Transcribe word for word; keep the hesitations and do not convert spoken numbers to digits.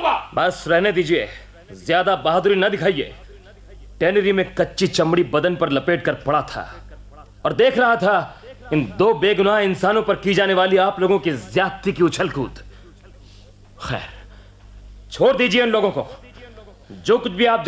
होगा। बस रहने दीजिए, ज्यादा बहादुरी न दिखाइए। टेनरी में कच्ची चमड़ी बदन पर लपेट कर पड़ा था और देख रहा था इन दो बेगुनाह इंसानों पर की जाने वाली आप लोगों की ज्यादती की उछल कूद। खैर, छोड़ दीजिए इन लोगों को। जो कुछ भी आप